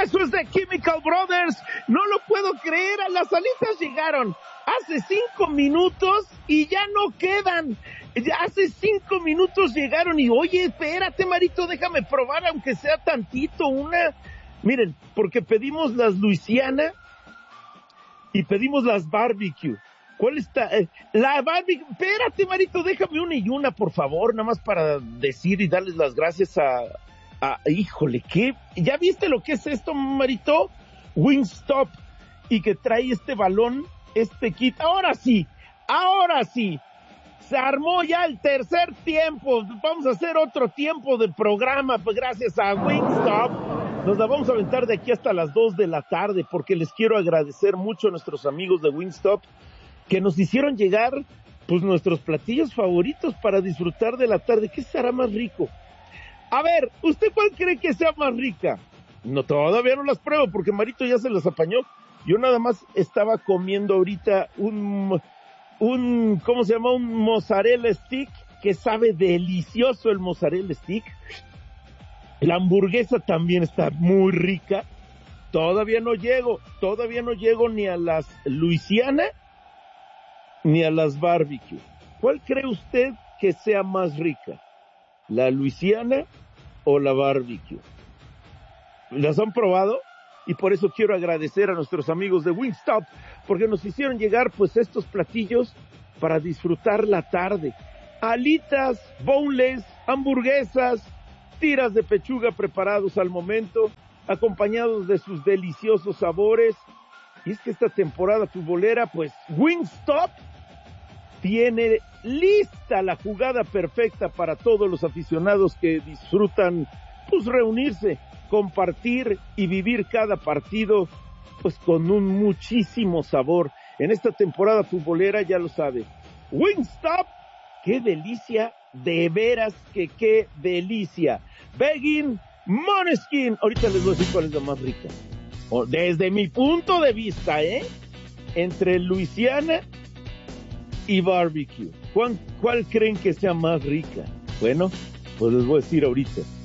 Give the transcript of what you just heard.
eso es de Chemical Brothers. No lo puedo creer, a las alitas llegaron hace 5 minutos y ya no quedan. Ya hace 5 minutos llegaron y, oye, espérate, Marito, déjame probar aunque sea tantito una. Miren, porque pedimos las Louisiana y pedimos las barbecue. ¿Cuál está? La barbecue. Espérate, Marito, déjame una y una, por favor, nada más para decir y darles las gracias híjole, ¿qué? ¿Ya viste lo que es esto, Marito? Wingstop, y que trae este balón, este kit. Ahora sí, se armó ya el tercer tiempo. Vamos a hacer otro tiempo de programa, pues gracias a Wingstop. Nos la vamos a aventar de aquí hasta las 2 de la tarde, porque les quiero agradecer mucho a nuestros amigos de Wingstop, que nos hicieron llegar, pues, nuestros platillos favoritos para disfrutar de la tarde. ¿Qué será más rico? A ver, ¿usted cuál cree que sea más rica? No, todavía no las pruebo porque Marito ya se las apañó. Yo nada más estaba comiendo ahorita ¿cómo se llama? Un mozzarella stick, que sabe delicioso el mozzarella stick. La hamburguesa también está muy rica. Todavía no llego ni a las Louisiana ni a las barbecue. ¿Cuál cree usted que sea más rica? ¿La Louisiana o la barbecue? ¿Las han probado? Y por eso quiero agradecer a nuestros amigos de Wingstop, porque nos hicieron llegar pues estos platillos para disfrutar la tarde. Alitas, boneless, hamburguesas, tiras de pechuga preparados al momento, acompañados de sus deliciosos sabores. Y es que esta temporada futbolera, pues Wingstop tiene lista la jugada perfecta para todos los aficionados que disfrutan, pues, reunirse, compartir y vivir cada partido, pues, con un muchísimo sabor. En esta temporada futbolera, ya lo sabe, Wingstop, qué delicia, de veras que qué delicia. Begging, Måneskin, ahorita les voy a decir cuál es la más rica. Desde mi punto de vista, entre Louisiana y barbecue. ¿Cuál creen que sea más rica? Bueno, pues les voy a decir ahorita.